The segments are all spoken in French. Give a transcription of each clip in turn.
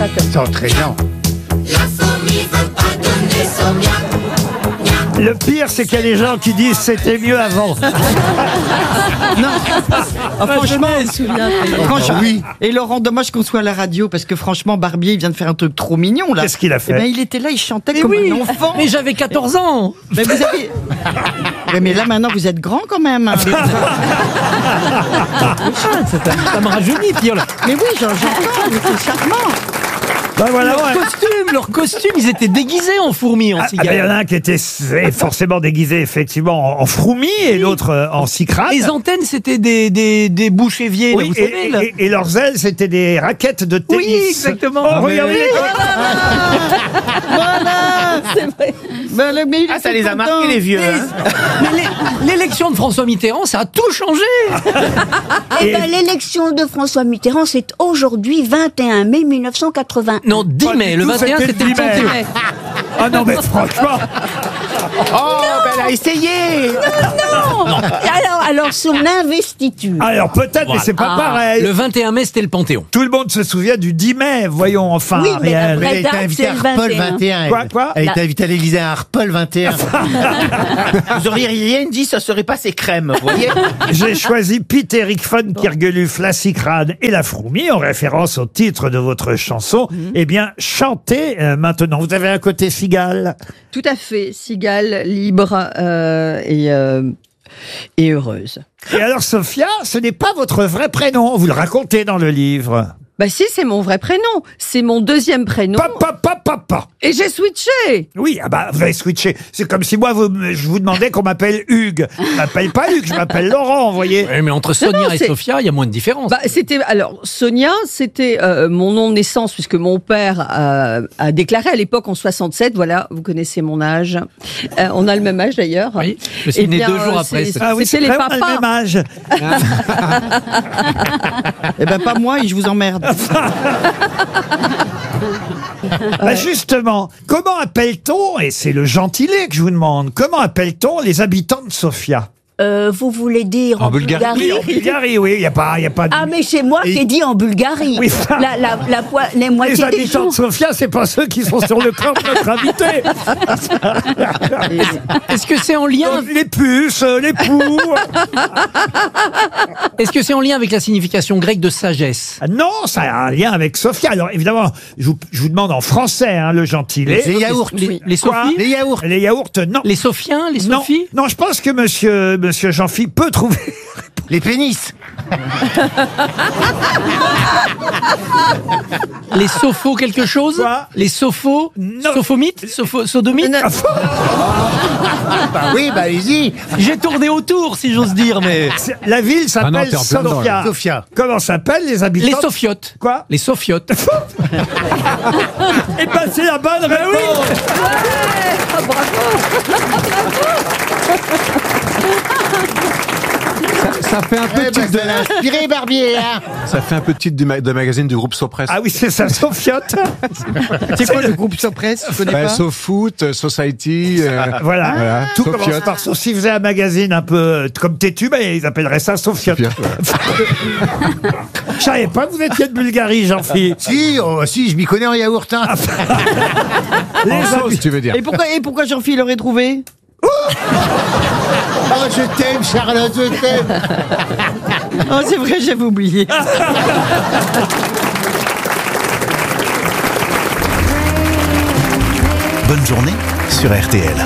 ça comme ça. C'est entraînant. La fourmi veut pas donner son miam. Le pire, c'est qu'il y a des gens qui disent c'était mieux avant. Non. Franchement, oui. Et Laurent, dommage qu'on soit à la radio parce que franchement, Barbier, il vient de faire un truc trop mignon là. Qu'est-ce qu'il a fait? Eh ben, il était là, il chantait comme un enfant. Mais j'avais 14 ans. Mais vous avez. Mais là maintenant, vous êtes grand quand même. Ça me rajeunit, Pierre. Mais oui, j'entends, mais c'est charmant. Ben voilà, Leurs costumes, ils étaient déguisés en fourmis, en cigale. il y en a un qui était forcément déguisé effectivement en froumi et l'autre en cicrane. Les antennes, c'était des bouches éviers, Oui, vous savez, là. et leurs ailes, c'était des raquettes de tennis. Oui, exactement. Oh, regardez. Voilà, c'est vrai. Mais il Ça était les a content. marqués, les vieux. Mais l'élection de François Mitterrand, ça a tout changé. Eh ben, l'élection de François Mitterrand, c'est aujourd'hui, 21 mai 1980. Non, 10 mai. Le Tout 21, c'était c'était le le 10 mai. Panthéon. Ah non, mais franchement. Oh, ben elle a essayé. Non. Alors, son investiture. Alors peut-être, mais c'est pas pareil. Le 21 mai, c'était le Panthéon. Tout le monde se souvient du 10 mai, voyons enfin. Oui, mais Ariel. la vraie Elle a été date, invitée c'est à le Harpol 21. 21. Quoi Elle a été invitée à l'Élysée à Harpol 21. Vous auriez rien dit, ça serait pas ses crèmes, vous voyez. J'ai choisi Pieter von Kirgeluf, la cicrane et la froumie, en référence au titre de votre chanson. Eh bien, chantez maintenant. Vous avez un côté cigale. Tout à fait, cigale, libre et heureuse. Et alors, Sophia, ce n'est pas votre vrai prénom. Vous le racontez dans le livre. Bah si, c'est mon vrai prénom. C'est mon deuxième prénom. Papa. Et j'ai switché. Oui, ah bah, vous avez switché. C'est comme si moi, je vous demandais qu'on m'appelle Hugues. Je m'appelle pas Hugues, je m'appelle Laurent, vous voyez. Oui, mais entre Sonia Non, et c'est- Sophia, il y a moins de différence. Bah, alors, Sonia, c'était mon nom de naissance, puisque mon père a déclaré à l'époque en 67, voilà, vous connaissez mon âge. On a le même âge d'ailleurs. Oui, je suis né 2 jours après. Ah oui, c'est C'était les vrai, on a le papas. même âge. Eh ben pas moi, et je vous emmerde. Bah justement, comment appelle-t-on, et c'est le gentilé que je vous demande, comment appelle-t-on les habitants de Sofia? Vous voulez dire en Bulgarie, En Bulgarie, oui, il n'y a pas de... Ah, mais c'est moi qui ai dit en Bulgarie. Oui. Les moitiés Les des habitants gens. de Sofia, c'est pas ceux qui sont sur le corps de notre invité. Est-ce que c'est en lien Les puces, les poux. Est-ce que c'est en lien avec la signification grecque de sagesse? Non, ça a un lien avec Sofia. Alors évidemment, je vous demande en français, hein, le gentilé. Les yaourts. Les Quoi Sophies? Les yaourts. Les yaourts, non. Les Sophiens? Les Non, Sophies? non, je pense que monsieur Jean-Phi peut trouver. Les pénis. Les sophos quelque chose? Quoi? Les sophos? Non. Sophomites? Sodomites? Oui, bah allez-y. J'ai tourné autour, si j'ose dire, mais... La ville s'appelle t'es en plein dedans, Sofia. Sofia. Comment s'appellent les habitants? Les sophiotes. Quoi? Les sophiotes. Et ben c'est la bonne réponse. Ça fait un peu Eh ben, titre de, ça l'a inspiré, Barbier, hein. ça fait un peu titre de magazine du groupe Sopress. Ah oui, c'est ça, Sofiote. C'est quoi le groupe Sopress? Je connais pas. SoFoot, Society. Voilà. Voilà. Tout commence Sofiote. par Sophie. S'ils faisaient un magazine un peu comme Tétu, ben, ils appelleraient ça Sofiote. Sofiote, Je savais pas que vous étiez de Bulgarie, Jean-Philippe. Si, je m'y connais en yaourt, hein. En sauce, tu veux dire. Et pourquoi Jean-Philippe l'aurait trouvé? Oh, je t'aime, Charlotte, je t'aime. Oh, c'est vrai, j'avais oublié. Bonne journée sur RTL.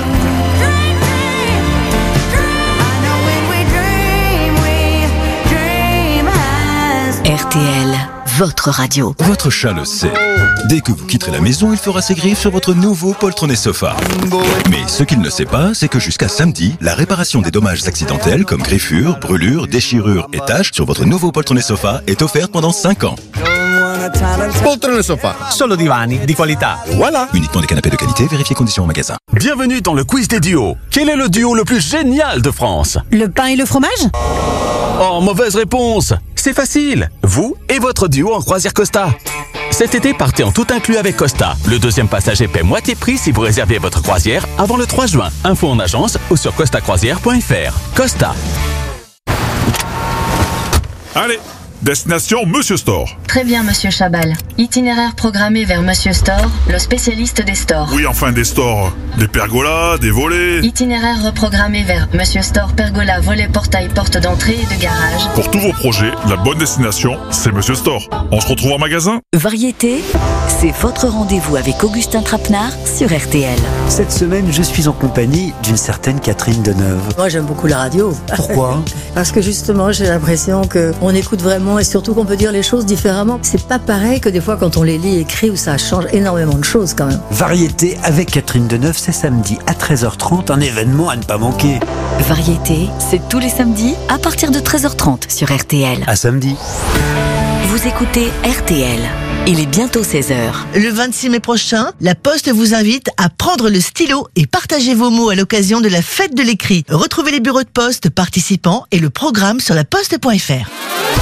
RTL, votre radio. Votre chat le sait. Dès que vous quitterez la maison, il fera ses griffes sur votre nouveau poltronné sofa. Mais ce qu'il ne sait pas, c'est que jusqu'à samedi, la réparation des dommages accidentels comme griffures, brûlures, déchirures et taches sur votre nouveau poltronné sofa est offerte pendant 5 ans. Poltrone sofa, solo divani di qualità. Voilà. Uniquement des canapés de qualité, vérifiez conditions en magasin. Bienvenue dans le quiz des duos. Quel est le duo le plus génial de France? Le pain et le fromage? Oh, mauvaise réponse. C'est facile. Vous et votre duo en croisière Costa. Cet été, partez en tout inclus avec Costa. Le deuxième passager paie moitié prix si vous réservez votre croisière avant le 3 juin. Info en agence ou sur costacroisière.fr. Costa. Allez, Destination Monsieur Store. Très bien, monsieur Chabal. Itinéraire programmé vers Monsieur Store, le spécialiste des stores. Oui, enfin des stores. Des pergolas, des volets. Itinéraire reprogrammé vers Monsieur Store, pergola, volet, portail, porte d'entrée et de garage. Pour tous vos projets, la bonne destination, c'est Monsieur Store. On se retrouve en magasin. Variété, c'est votre rendez-vous avec Augustin Trapenard sur RTL. Cette semaine, je suis en compagnie d'une certaine Catherine Deneuve. Moi, j'aime beaucoup la radio. Pourquoi? Parce que justement, j'ai l'impression qu'on écoute vraiment et surtout qu'on peut dire les choses différemment. C'est pas pareil que des fois quand on les lit écrits où ça change énormément de choses quand même. Variété avec Catherine Deneuve, c'est samedi à 13h30, un événement à ne pas manquer. Variété, c'est tous les samedis à partir de 13h30 sur RTL. À samedi. Vous écoutez RTL. Il est bientôt 16h. Le 26 mai prochain, La Poste vous invite à prendre le stylo et partager vos mots à l'occasion de la fête de l'écrit. Retrouvez les bureaux de poste participants et le programme sur laposte.fr.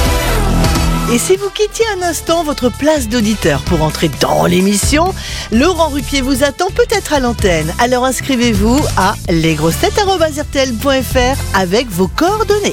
Et si vous quittiez un instant votre place d'auditeur pour entrer dans l'émission, Laurent Ruquier vous attend peut-être à l'antenne. Alors inscrivez-vous à lesgrossetêtes@rtl.fr avec vos coordonnées.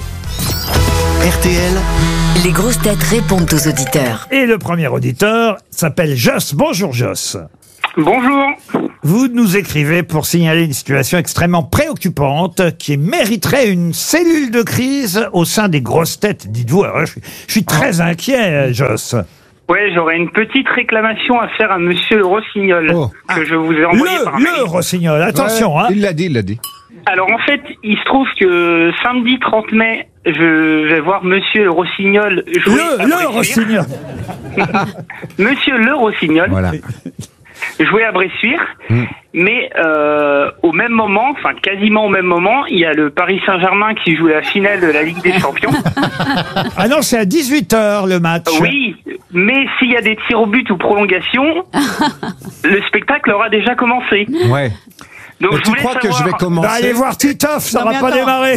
RTL. Les grosses têtes répondent aux auditeurs. Et le premier auditeur s'appelle Joss. Bonjour Joss. Bonjour. Vous nous écrivez pour signaler une situation extrêmement préoccupante qui mériterait une cellule de crise au sein des grosses têtes. Dites-vous, alors, je suis très inquiet, Joss. Ouais, j'aurais une petite réclamation à faire à Monsieur le Rossignol, que je vous ai envoyé par mail. Le Rossignol, attention. Ouais, hein. il l'a dit. Alors en fait, il se trouve que samedi 30 mai, je vais voir Monsieur le Rossignol jouer à Le Rossignol. Monsieur le Rossignol. Voilà. Jouer à Bressuire, mais au même moment, enfin quasiment au même moment, il y a le Paris Saint-Germain qui joue la finale de la Ligue des Champions. Ah non, c'est à 18h le match. Oui, mais s'il y a des tirs au but ou prolongations, le spectacle aura déjà commencé. Ouais. Donc tu crois que je vais commencer? Allez voir Titoff, ça Non, va mais pas attends. démarrer.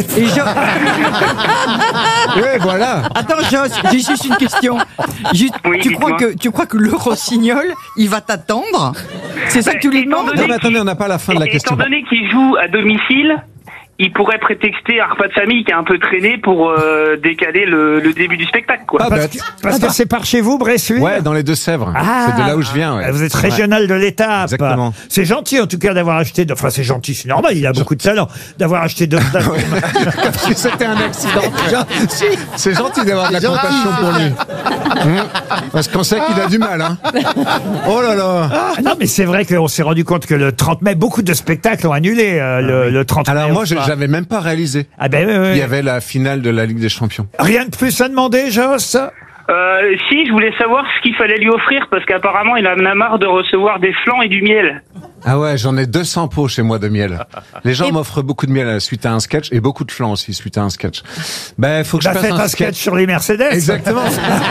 Oui, voilà. Attends, Joss, j'ai juste une question. Oui, tu crois que le Rossignol, il va t'attendre? C'est ça que tu lui demandes? Non, mais attendez, on n'a pas la fin de la question. Étant donné qu'il joue à domicile, il pourrait prétexter un repas de famille qui a un peu traîné pour décaler le début du spectacle, quoi. Parce que c'est par chez vous, Bressuire. Ouais, dans les Deux-Sèvres. Ah, c'est de là où je viens. Ouais. Vous êtes régional de l'étape. Exactement. C'est gentil en tout cas d'avoir acheté. Enfin, c'est gentil, c'est normal. Il a beaucoup de talent d'avoir acheté deux places. Comme si c'était un accident. C'est gentil d'avoir de la compassion pour lui. Parce qu'on sait qu'il a du mal. Hein. Oh là là. Ah, non, mais c'est vrai qu'on s'est rendu compte que le 30 mai, beaucoup de spectacles ont annulé le 30 mai. Alors moi, j'avais même pas réalisé. Ah ben oui. Il y avait la finale de la Ligue des Champions. Rien de plus à demander, Joss? Si, je voulais savoir ce qu'il fallait lui offrir parce qu'apparemment il en a marre de recevoir des flancs et du miel. Ah ouais, j'en ai 200 pots chez moi de miel. Les gens m'offrent beaucoup de miel suite à un sketch et beaucoup de flancs aussi suite à un sketch. Ben, faut que je fasse faites un sketch sur les Mercedes. Exactement.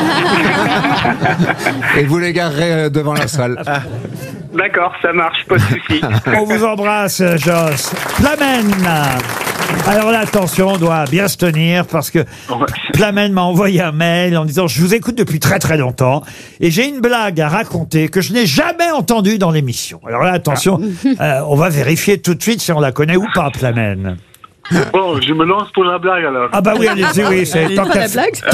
Et vous les garerez devant la salle. D'accord, ça marche, pas de souci. On vous embrasse, Joss. Plamen. Alors là, attention, on doit bien se tenir parce que Plamen m'a envoyé un mail en disant « Je vous écoute depuis très très longtemps et j'ai une blague à raconter que je n'ai jamais entendue dans l'émission. » Alors là, attention, on va vérifier tout de suite si on la connaît ou pas, Plamen. Bon, je me lance pour la blague alors. Ah bah oui, allez-y, oui. C'est tant qu'à-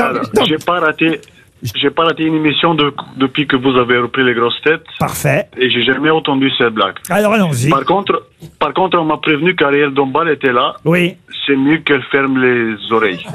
J'ai pas raté une émission depuis que vous avez repris les grosses têtes. Parfait. Et j'ai jamais entendu cette blague. Alors allons-y. Par contre, on m'a prévenu qu'Ariel Dombal était là. Oui. C'est mieux qu'elle ferme les oreilles.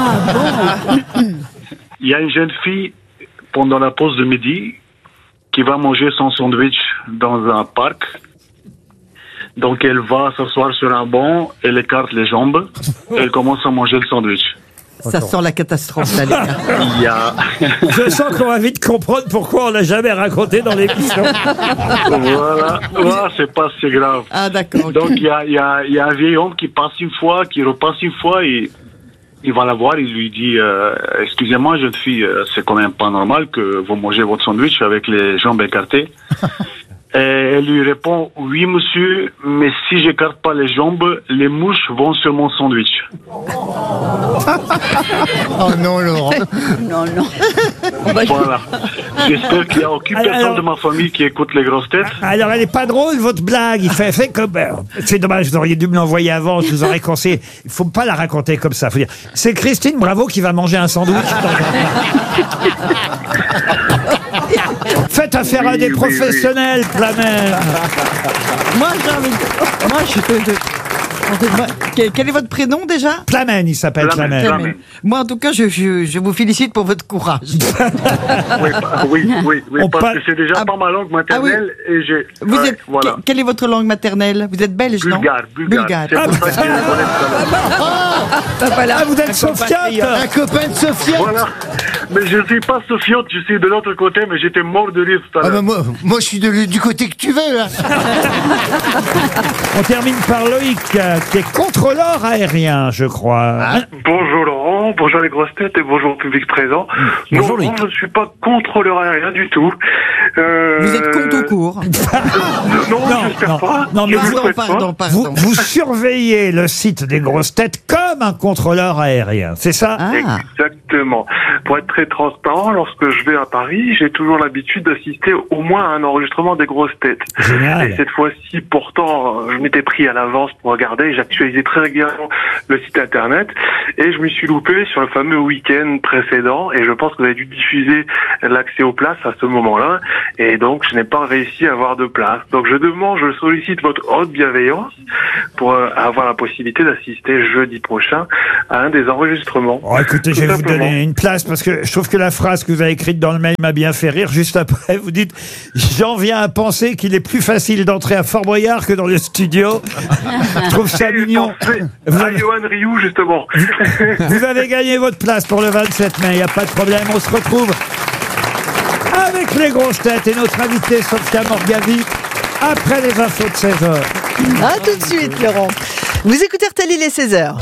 Il y a une jeune fille pendant la pause de midi qui va manger son sandwich dans un parc. Donc elle va s'asseoir sur un banc, elle écarte les jambes, elle commence à manger le sandwich. Ça sent la catastrophe, là, les gars. Il y a... Je sens qu'on va vite comprendre pourquoi on l'a jamais raconté dans l'émission. Voilà, c'est pas si grave. Ah d'accord. Donc il y a un vieil homme qui passe une fois, qui repasse une fois et il va la voir, il lui dit excusez-moi jeune fille, c'est quand même pas normal que vous mangez votre sandwich avec les jambes écartées. Et elle lui répond, oui monsieur, mais si j'écarte pas les jambes, les mouches vont sur mon sandwich. Oh non, Laurent. Non, non. Voilà. J'espère qu'il n'y a aucune personne de ma famille qui écoute les grosses têtes. Alors, elle est pas drôle, votre blague. Il fait comme... C'est dommage, vous auriez dû me l'envoyer avant, je vous aurais conseillé. Il faut pas la raconter comme ça. Faut dire, c'est Christine Bravo qui va manger un sandwich. Faites affaire à des professionnels, Plamène. Moi, j'ai envie de... Moi, quel est votre prénom déjà? Plamène, il s'appelle Plamène. Moi, en tout cas, je vous félicite pour votre courage. Oui, parce que c'est déjà pas ma langue maternelle et j'ai... Vous êtes... voilà. Quelle est votre langue maternelle? Vous êtes belge, non? Bulgare. C'est pour ça que je voilà. Ah, vous êtes Sofiane, un copain de Sofiane. Voilà. Mais je ne suis pas Sofiane, je suis de l'autre côté, mais j'étais mort de rire tout à l'heure. Moi, je suis du côté que tu veux, là. On termine par Loïc, qui est contrôleur aérien, je crois. Bonjour Laurent, bonjour les grosses têtes et bonjour au public présent. Bonjour non, je ne suis pas contrôleur aérien du tout. Vous êtes con tout court. Non, j'espère pas. Non, mais pardon. Vous surveillez le site des grosses têtes comme un contrôleur aérien, c'est ça? Exactement. Pour être très transparent, lorsque je vais à Paris, j'ai toujours l'habitude d'assister au moins à un enregistrement des grosses têtes. Génial. Et cette fois-ci, pourtant, je m'étais pris à l'avance pour regarder, j'actualisais très régulièrement le site internet et je me suis loupé sur le fameux week-end précédent et je pense que vous avez dû diffuser l'accès aux places à ce moment-là et donc je n'ai pas réussi à avoir de place. Donc je sollicite votre haute bienveillance pour avoir la possibilité d'assister jeudi prochain à un des enregistrements. Oh, écoutez, je vais vous donner une place parce que je trouve que la phrase que vous avez écrite dans le mail m'a bien fait rire. Juste après, vous dites « J'en viens à penser qu'il est plus facile d'entrer à Fort Boyard que dans le studio. » Je trouve ça mignon. Johan Rioux, justement. Vous avez gagné votre place pour le 27 mai, il n'y a pas de problème. On se retrouve avec les grosses têtes et notre invité Sophia Morgavi après les infos de 16h. À tout de suite, Laurent. Vous écoutez RTL, il est 16h.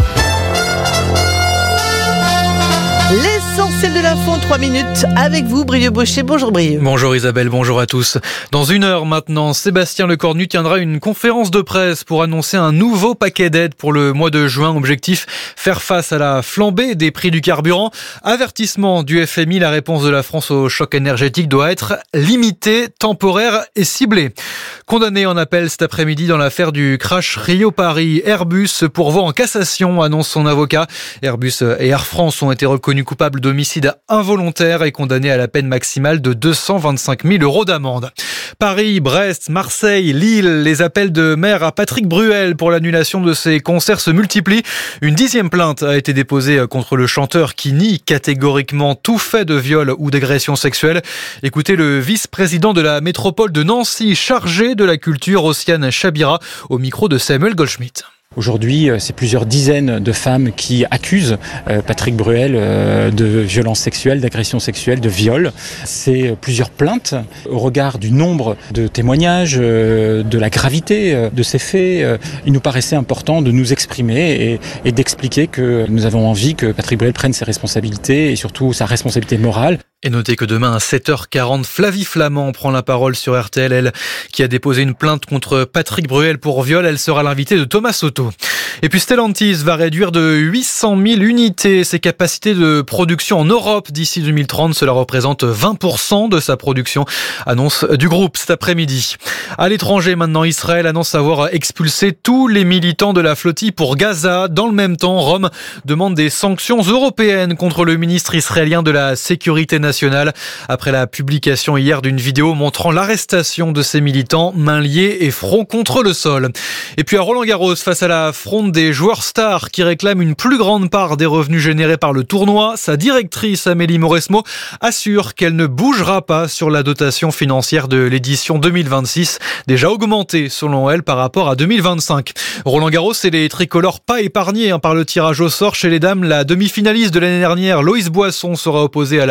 L'essentiel de l'info en 3 minutes avec vous, Brieux Bochet. Bonjour Brieux. Bonjour Isabelle, bonjour à tous. Dans 1 heure maintenant, Sébastien Lecornu tiendra une conférence de presse pour annoncer un nouveau paquet d'aides pour le mois de juin. Objectif, faire face à la flambée des prix du carburant. Avertissement du FMI, la réponse de la France au choc énergétique doit être limitée, temporaire et ciblée. Condamné en appel cet après-midi dans l'affaire du crash Rio-Paris, Airbus se pourvoit en cassation, annonce son avocat. Airbus et Air France ont été reconnus coupables d'homicide involontaire et condamnés à la peine maximale de 225 000 € d'amende. Paris, Brest, Marseille, Lille, les appels de maire à Patrick Bruel pour l'annulation de ses concerts se multiplient. Une 10e plainte a été déposée contre le chanteur qui nie catégoriquement tout fait de viol ou d'agression sexuelle. Écoutez le vice-président de la métropole de Nancy, chargé de la culture, Ossiane Chabira, au micro de Samuel Goldschmidt. Aujourd'hui, c'est plusieurs dizaines de femmes qui accusent Patrick Bruel de violences sexuelles, d'agressions sexuelles, de viol. C'est plusieurs plaintes au regard du nombre de témoignages, de la gravité de ces faits. Il nous paraissait important de nous exprimer et d'expliquer que nous avons envie que Patrick Bruel prenne ses responsabilités et surtout sa responsabilité morale. Et notez que demain à 7h40, Flavie Flamand prend la parole sur RTL, elle qui a déposé une plainte contre Patrick Bruel pour viol. Elle sera l'invitée de Thomas Soto. Et puis Stellantis va réduire de 800 000 unités ses capacités de production en Europe d'ici 2030. Cela représente 20% de sa production, annonce du groupe cet après-midi. À l'étranger maintenant, Israël annonce avoir expulsé tous les militants de la flottille pour Gaza. Dans le même temps, Rome demande des sanctions européennes contre le ministre israélien de la Sécurité nationale après la publication hier d'une vidéo montrant l'arrestation de ces militants, mains liées et front contre le sol. Et puis à Roland-Garros, face à la fronde des joueurs stars qui réclament une plus grande part des revenus générés par le tournoi, sa directrice Amélie Mauresmo assure qu'elle ne bougera pas sur la dotation financière de l'édition 2026, déjà augmentée selon elle par rapport à 2025. Roland-Garros et les tricolores pas épargnés par le tirage au sort. Chez les dames, la demi-finaliste de l'année dernière, Loïs Boisson, sera opposée à la numéro 20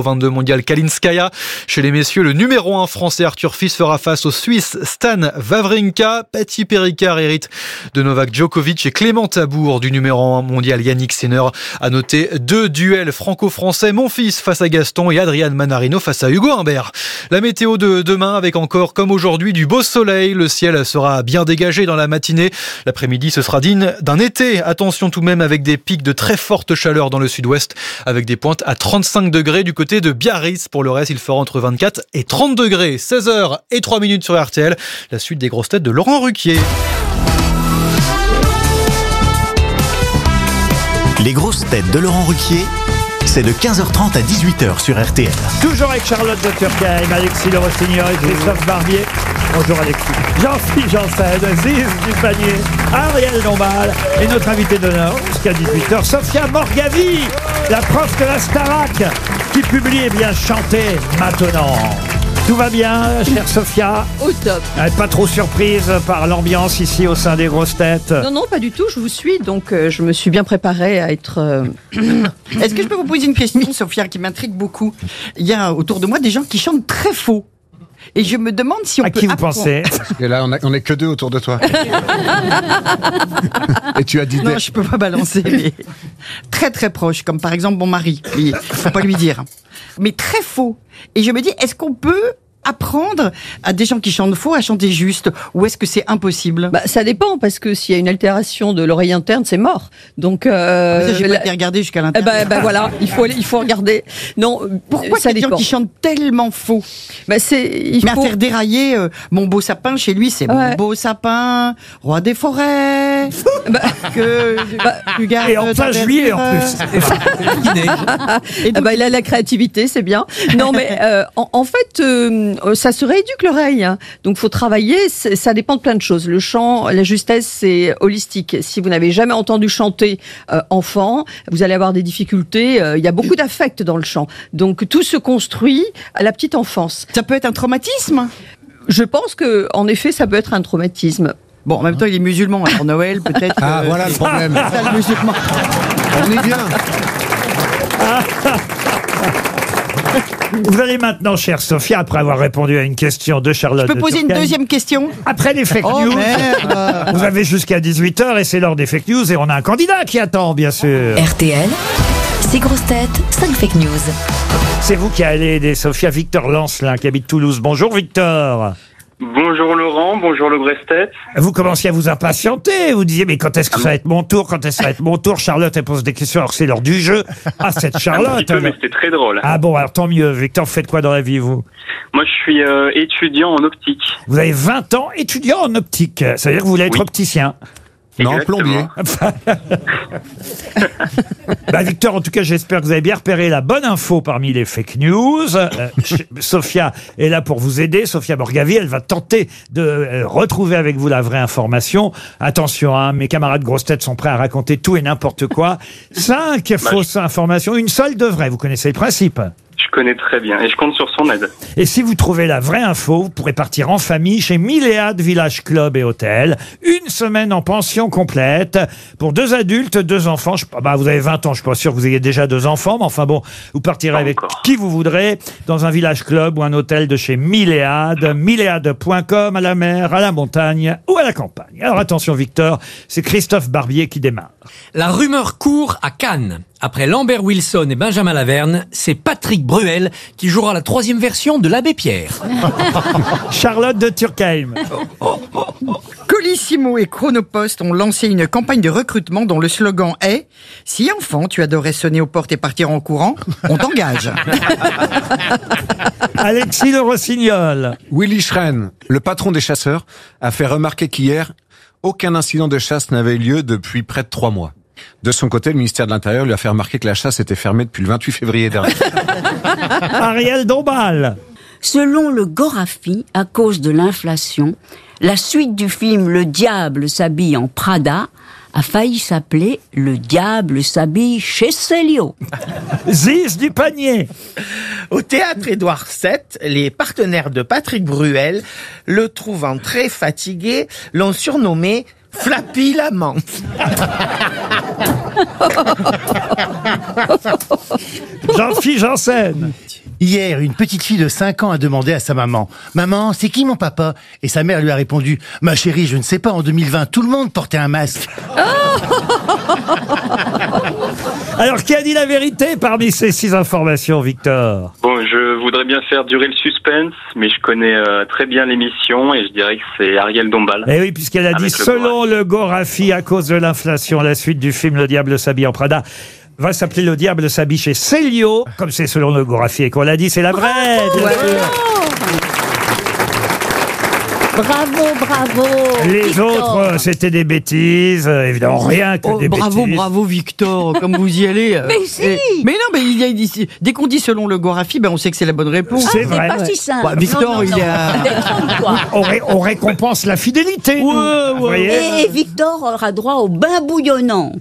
22 mondial Kalinskaya. Chez les messieurs, le numéro 1 français Arthur Fils fera face au Suisse Stan Wawrinka. Patti Péricard hérite de Novak Djokovic et Clément Tabour du numéro 1 mondial Yannick Sinner. À noter 2 duels franco-français, Monfils face à Gaston et Adrian Manarino face à Hugo Humbert. La météo de demain avec encore, comme aujourd'hui, du beau soleil. Le ciel sera bien dégagé dans la matinée. L'après-midi, ce sera digne d'un été. Attention tout de même avec des pics de très forte chaleur dans le sud-ouest, avec des pointes à 35 degrés du côté de Biarritz. Pour le reste, il fera entre 24 et 30 degrés. 16h03 sur RTL. La suite des grosses têtes de Laurent Ruquier. Les grosses têtes de Laurent Ruquier, c'est de 15h30 à 18h sur RTL. Toujours avec Charlotte de Turckheim, Alexis Le Rossignol et Christophe Barbier. Bonjour Alexis. Jean-Philippe Janssen, Ziz du Panier, Ariel Dombal et notre invité d'honneur jusqu'à 18h, Sophia Morgavi, la prof de la Starac, qui publie et bien chanter maintenant. Tout va bien, chère Sophia? Au top. Pas trop surprise par l'ambiance ici au sein des grosses têtes? Non, pas du tout, je vous suis, donc je me suis bien préparée à être... Est-ce que je peux vous poser une question, Sophia, qui m'intrigue beaucoup? Il y a autour de moi des gens qui chantent très faux. Et je me demande si on peut... À qui vous pensez? Parce que là, on est que 2 autour de toi. Et tu as dit... Non, je peux pas balancer, mais très très proche, comme par exemple mon mari. Il faut pas lui dire. Mais très faux. Et je me dis, est-ce qu'on peut apprendre à des gens qui chantent faux à chanter juste, ou est-ce que c'est impossible? Ça dépend, parce que s'il y a une altération de l'oreille interne, c'est mort. Donc j'ai pas été regarder jusqu'à l'intérieur. Voilà, il faut regarder. Non, pourquoi ça des gens qui chantent tellement faux? Mais à faire dérailler mon beau sapin, chez lui, c'est mon beau sapin, roi des forêts. Tu gardes et en fin juillet en plus. Il a la créativité, c'est bien. Non, mais en fait, ça se rééduque l'oreille. Hein. Donc, faut travailler. Ça dépend de plein de choses. Le chant, la justesse, c'est holistique. Si vous n'avez jamais entendu chanter enfant, vous allez avoir des difficultés. Il y a beaucoup d'affect dans le chant. Donc, tout se construit à la petite enfance. Ça peut être un traumatisme? Je pense que, en effet, ça peut être un traumatisme. Bon, en même temps, il est musulman. Pour Noël, peut-être. Ah, voilà le problème. Le musulman. On est bien. Vous allez maintenant, chère Sophia, après avoir répondu à une question de Charlotte. Je peux poser une deuxième question? Après les fake news. Merde. Vous avez jusqu'à 18h et c'est l'heure des fake news et on a un candidat qui attend, bien sûr. RTL, 6 grosses têtes, 5 fake news. C'est vous qui allez aider Sophia. Victor Lancelin, qui habite Toulouse. Bonjour Victor. Bonjour Laurent, bonjour le Grosse Tête. Vous commenciez à vous impatienter, vous disiez mais quand est-ce que ça va être mon tour, quand est-ce que ça va être mon tour? Charlotte, elle pose des questions alors que c'est l'heure du jeu. Ah, cette Charlotte. Un petit peu, mais c'était très drôle. Ah bon, alors tant mieux. Victor, vous faites quoi dans la vie, vous? Moi, je suis étudiant en optique. Vous avez 20 ans, étudiant en optique. Ça veut dire que vous voulez être opticien? Non, plombier. Victor, en tout cas, j'espère que vous avez bien repéré la bonne info parmi les fake news. Sophia est là pour vous aider. Sophia Morgavi, elle va tenter de retrouver avec vous la vraie information. Attention, hein, mes camarades grosses têtes sont prêts à raconter tout et n'importe quoi. 5 fausses informations, une seule de vraie. Vous connaissez le principe? Je connais très bien et je compte sur son aide. Et si vous trouvez la vraie info, vous pourrez partir en famille chez Milléade Village Club et Hôtel. Une semaine en pension complète pour 2 adultes, 2 enfants. Vous avez 20 ans, je suis pas sûr que vous ayez déjà 2 enfants, mais enfin bon, vous partirez avec qui vous voudrez dans un village club ou un hôtel de chez Milléade. Milléade.com, à la mer, à la montagne ou à la campagne. Alors attention Victor, c'est Christophe Barbier qui démarre. La rumeur court à Cannes. Après Lambert Wilson et Benjamin Laverne, c'est Patrick Bruel qui jouera la 3e version de l'Abbé Pierre. Charlotte de Turckheim. Colissimo et Chronopost ont lancé une campagne de recrutement dont le slogan est « Si enfant, tu adorais sonner aux portes et partir en courant, on t'engage ». Alexis Le Rossignol. Willy Schren, le patron des chasseurs, a fait remarquer qu'hier, aucun incident de chasse n'avait eu lieu depuis près de 3 mois. De son côté, le ministère de l'Intérieur lui a fait remarquer que la chasse était fermée depuis le 28 février dernier. Ariel Dombal. Selon le Gorafi, à cause de l'inflation, la suite du film Le Diable s'habille en Prada a failli s'appeler Le Diable s'habille chez Célio. Ziz du Panier. Au théâtre Édouard VII, les partenaires de Patrick Bruel, le trouvant très fatigué, l'ont surnommé Flappy l'amant. Jean-Philippe Janssen. Hier, une petite fille de 5 ans a demandé à sa maman « Maman, c'est qui mon papa ?» Et sa mère lui a répondu « Ma chérie, je ne sais pas, en 2020, tout le monde portait un masque. » Alors, qui a dit la vérité parmi ces 6 informations, Victor? Bon, je voudrais bien faire durer le suspense, mais je connais très bien l'émission et je dirais que c'est Ariel Dombal. Eh oui, puisqu'elle a dit, selon le Gorafi, à cause de l'inflation, la suite du film Le Diable s'habille en Prada va s'appeler Le Diable s'habille chez Célio, comme c'est selon le Gorafi et qu'on l'a dit, c'est la vraie. Bravo. Les Victor. autres, c'était des bêtises, évidemment, rien que des bêtises. Bravo Victor, comme vous y allez. Mais si. Mais non, mais il y a ici. Dès qu'on dit selon le Gorafi, on sait que c'est la bonne réponse. C'est vrai. Pas si simple. Victor, il a. On récompense la fidélité. Vous voyez. Et Victor aura droit au bain bouillonnant.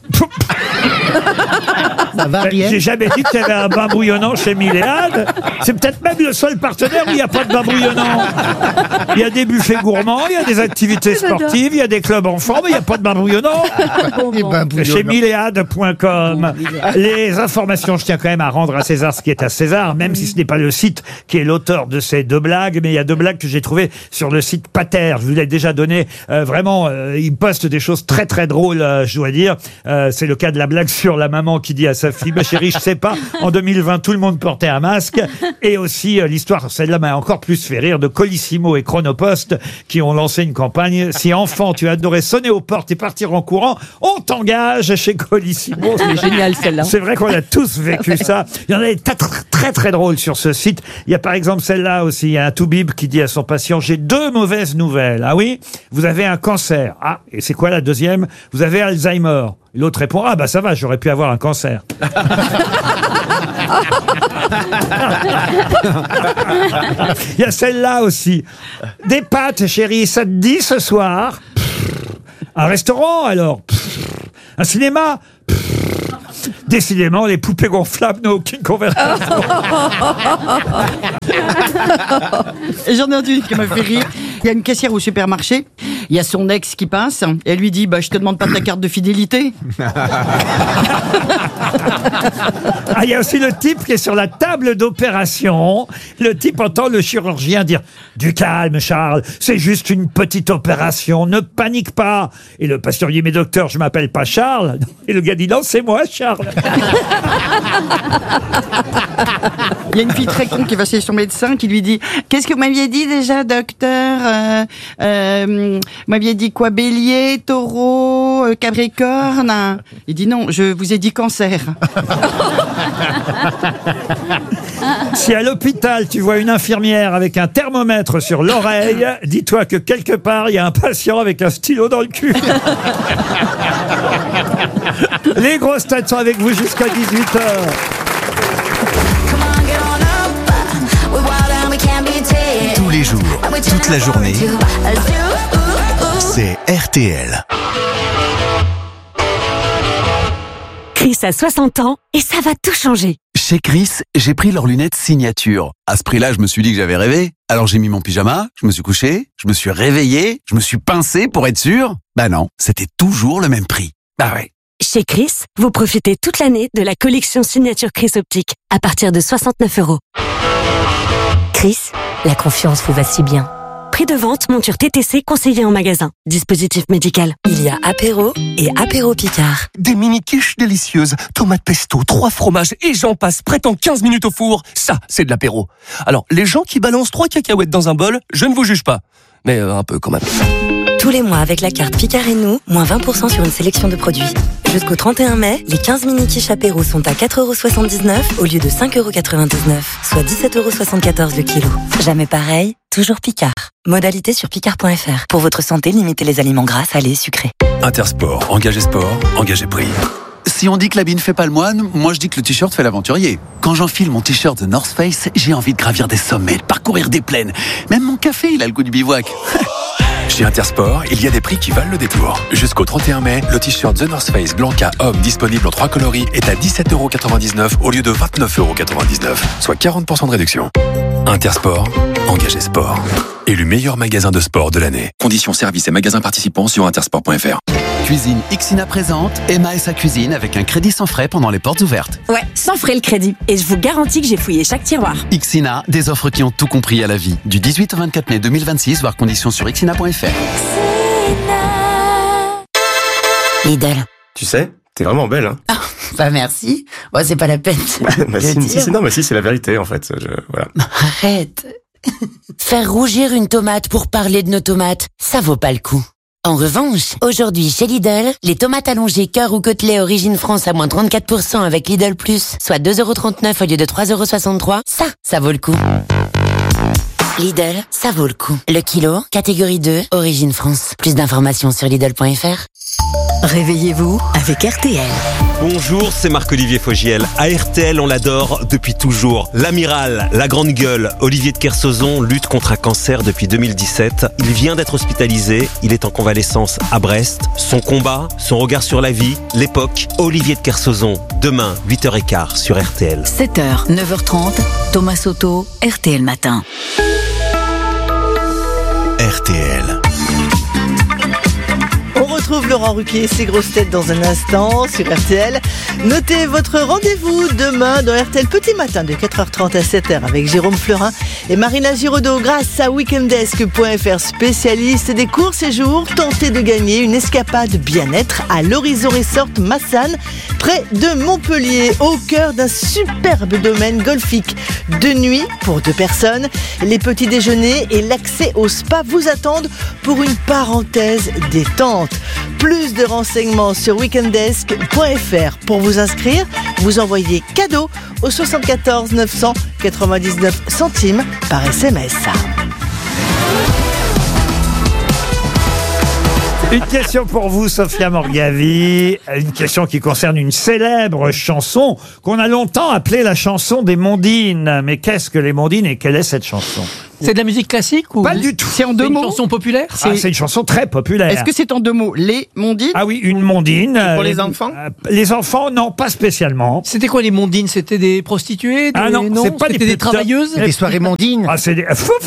Ça va, Ariel? J'ai jamais dit qu'il y avait un bain bouillonnant chez Milléade. C'est peut-être même le seul partenaire où il n'y a pas de bain bouillonnant. Il y a des buffets gourmands, il y a des activités sportives, il y a des clubs enfants, mais il n'y a pas de bain bouillonnant. Chez Milléade.com. Les informations, je tiens quand même à rendre à César ce qui est à César, même si ce n'est pas le site qui est l'auteur de ces 2 blagues, mais il y a 2 blagues que j'ai trouvées sur le site Pater. Je vous l'ai déjà donné. Vraiment, il poste des choses très très drôles, je dois dire. C'est le cas de la blague sur la maman qui dit à sa fille « Ma chérie, je sais pas, en 2020, tout le monde portait un masque. » Et aussi l'histoire, celle-là m'a encore plus fait rire, de Colissimo et Chronopost qui ont lancé une campagne « Si enfant, tu adorais sonner aux portes et partir en courant, on t'engage chez Colissimo. » C'est génial celle-là. C'est vrai qu'on a tous vécu ça. Il y en a des très très drôles sur ce site. Il y a par exemple celle-là aussi, il y a un toubib qui dit à son patient « J'ai 2 mauvaises nouvelles. Ah oui, vous avez un cancer. Ah, et c'est quoi la deuxième? Vous avez Alzheimer. » L'autre répond « Ah bah ça va, j'aurais pu avoir un cancer. » Il y a celle-là aussi. Des pâtes, chérie, ça te dit ce soir? Un restaurant alors? Un cinéma? Décidément, les poupées gonflables n'ont aucune conversation. Et j'en ai entendu une qui m'a fait rire. Il y a une caissière au supermarché. Il y a son ex qui passe. Et elle lui dit, je te demande pas ta carte de fidélité. Ah, il y a aussi le type qui est sur la table d'opération. Le type entend le chirurgien dire « Du calme, Charles, c'est juste une petite opération, ne panique pas !» Et le patient dit « Mais docteur, je m'appelle pas Charles !» Et le gars dit « Non, c'est moi, Charles !» Il y a une fille très con qui va chez son médecin qui lui dit « Qu'est-ce que vous m'aviez dit déjà, docteur vous m'aviez dit quoi? Bélier, taureau, capricorne ?» Il dit « Non, je vous ai dit cancer. » Si à l'hôpital tu vois une infirmière avec un thermomètre sur l'oreille, dis-toi que quelque part il y a un patient avec un stylo dans le cul. Les grosses têtes sont avec vous jusqu'à 18h. Tous les jours, toute la journée, c'est RTL. Chris a 60 ans et ça va tout changer. Chez Chris, j'ai pris leurs lunettes signature. À ce prix-là, je me suis dit que j'avais rêvé. Alors j'ai mis mon pyjama, je me suis couché, je me suis réveillé, je me suis pincé pour être sûr. Bah non, c'était toujours le même prix. Bah ouais. Chez Chris, vous profitez toute l'année de la collection signature Chris Optique à partir de 69 €. Chris, la confiance vous va si bien. Prix de vente, monture TTC conseillée en magasin. Dispositif médical. Il y a apéro et apéro Picard. Des mini-quiches délicieuses, tomates pesto, 3 fromages et j'en passe, prêt en 15 minutes au four. Ça, c'est de l'apéro. Alors, les gens qui balancent 3 cacahuètes dans un bol, je ne vous juge pas. Mais un peu quand même. Tous les mois avec la carte Picard et nous, moins 20% sur une sélection de produits. Jusqu'au 31 mai, les 15 mini-quiches apéro sont à 4,79 € au lieu de 5,99 €, soit 17,74 € le kilo. Jamais pareil, toujours Picard. Modalité sur picard.fr. Pour votre santé, limitez les aliments gras, salés, sucrés. Intersport, engagé sport, engagé prix. Si on dit que l'habit ne fait pas le moine, moi je dis que le t-shirt fait l'aventurier. Quand j'enfile mon t-shirt de North Face, j'ai envie de gravir des sommets, de parcourir des plaines. Même mon café, il a le goût du bivouac. Chez Intersport, il y a des prix qui valent le détour. Jusqu'au 31 mai, le t-shirt The North Face Blanca Homme disponible en 3 coloris est à 17,99 € au lieu de 29,99 €, soit 40% de réduction. Intersport, engagé sport. Élu meilleur magasin de sport de l'année. Conditions, services et magasins participants sur intersport.fr. Cuisine Ixina présente Emma et sa cuisine avec un crédit sans frais pendant les portes ouvertes. Ouais, sans frais le crédit. Et je vous garantis que j'ai fouillé chaque tiroir. Ixina, des offres qui ont tout compris à la vie. Du 18 au 24 mai 2026, voir conditions sur ixina.fr. Lidl. Tu sais, t'es vraiment belle, hein. Ah, bah merci. Bon, c'est pas la peine. Bah si, c'est la vérité, en fait. Voilà. Arrête. Faire rougir une tomate pour parler de nos tomates, ça vaut pas le coup. En revanche, aujourd'hui chez Lidl, les tomates allongées cœur ou côtelets origine France à moins 34% avec Lidl Plus, soit 2,39€ au lieu de 3,63€, ça vaut le coup. Lidl, ça vaut le coup. Le kilo, catégorie 2, origine France. Plus d'informations sur Lidl.fr. Réveillez-vous avec RTL. Bonjour, c'est Marc-Olivier Fogiel. À RTL, on l'adore depuis toujours. L'amiral, la grande gueule, Olivier de Kersauzon lutte contre un cancer depuis 2017. Il vient d'être hospitalisé, il est en convalescence à Brest. Son combat, son regard sur la vie, l'époque, Olivier de Kersauzon. Demain, 8h15 sur RTL. 7h, 9h30, Thomas Soto, RTL Matin. RTL. On retrouve Laurent Ruquier et ses grosses têtes dans un instant sur RTL. Notez votre rendez-vous demain dans RTL Petit Matin de 4h30 à 7h avec Jérôme Fleurin et Marina Giraudot grâce à weekendesk.fr, spécialiste des courts séjours. Tentez de gagner une escapade bien-être à l'Horizon Resort Massane près de Montpellier, au cœur d'un superbe domaine golfique. 2 nuits pour 2 personnes. Les petits déjeuners et l'accès au spa vous attendent pour une parenthèse détente. Plus de renseignements sur weekendesk.fr. Pour vous inscrire, vous envoyez cadeau au 74 999 centimes par SMS. Une question pour vous, Sophia Morgavi. Une question qui concerne une célèbre chanson qu'on a longtemps appelée la chanson des Mondines. Mais qu'est-ce que les Mondines et quelle est cette chanson? C'est de la musique classique ou Pas du tout. C'est en 2 mots. Une chanson populaire. C'est une chanson très populaire. Est-ce que c'est en 2 mots? Les Mondines? Ah oui, une Mondine. Pour les enfants? Les enfants, non, pas spécialement. C'était quoi les Mondines? C'était des prostituées? Ah non, c'est pas c'était des travailleuses. Des soirées mondines. Ah, c'est des...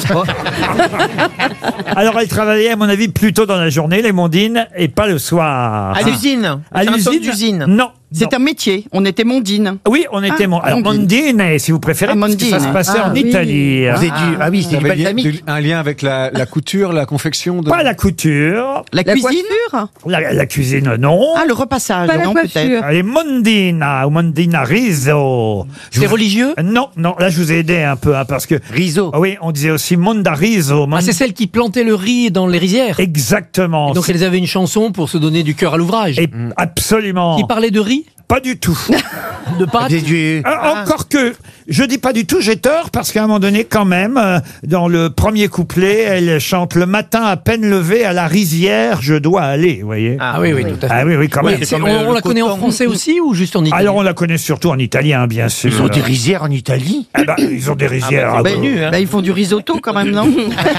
Alors, elle travaillait, à mon avis, plutôt dans la journée, les Mondines, et pas le soir. À l'usine. À Chanson l'usine d'usine. Non. C'est un métier. On était mondines. Oui, on était alors, Mondine, si vous préférez, parce que ça se passait en Italie. Oui, c'est du balsamique. Un lien avec la couture, la confection de... Pas la couture. La cuisine? La cuisine, non. Ah, le repassage, Pas la non, coiffure. peut-être. Les Mondina ou Mondina Riso. C'est religieux? Non, là je vous ai aidé un peu, parce que... Riso. Oui, on disait aussi Mondariso. Ah, c'est celle qui plantait le riz dans les rizières. Exactement. Et donc elles avaient une chanson pour se donner du cœur à l'ouvrage. Absolument. Qui parlait de riz? Pas du tout. De pâtes? Encore que, je dis pas du tout, j'ai tort, parce qu'à un moment donné, quand même, dans le premier couplet, elle chante « Le matin à peine levé, à la rizière, je dois aller », vous voyez. Ah oui, tout à fait. Ah oui, quand même. On la connaît en français aussi ou juste en italien? Alors, on la connaît surtout en italien, bien sûr. Ils ont des rizières en Italie? Ils ont des rizières. Ils font du risotto quand même, non?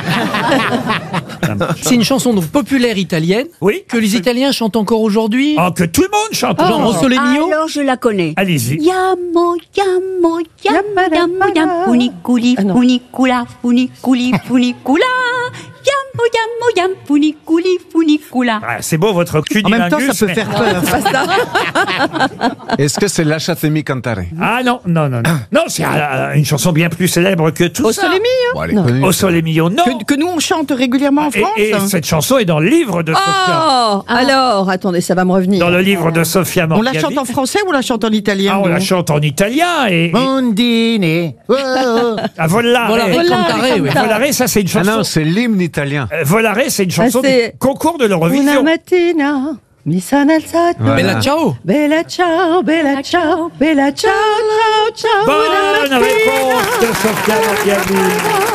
C'est une chanson donc populaire italienne. Oui. Que les Italiens chantent encore aujourd'hui. Que tout le monde chante. Genre Rossellini. Alors, je la connais. Allez-y. Yamo, yamo, yamo, yamo, yamo, funiculi, funicula, funiculi, funicula. Yamo, yamo, yamo, funiculi, funicula. Ah, c'est beau votre cul. En même temps, ça peut faire peur. Est-ce que c'est Lasciatemi cantare? Ah non. Non, c'est une chanson bien plus célèbre que tout ça. Au Sole Mio? Bon, elle est connue, Au Sole Mio, non. Que nous on chante régulièrement en France. Et cette chanson est dans le livre de Sophia. Alors, attendez, ça va me revenir. Dans le livre de Sophia On Morgavi. la chante en français ou on la chante en italien? On la chante en italien et... Mondine. Ah, Volare. Cantare, oui. Volare, ça c'est une chanson... Ah non, c'est l'hymne italien. Volare, c'est une chanson c'est du concours de l'Eurovision. Una mattina mi sono alzato. Voilà. Bella ciao. Bella ciao, bella ciao, bella ciao, ciao, ciao. Bonne réponse de Sophia Morgavi.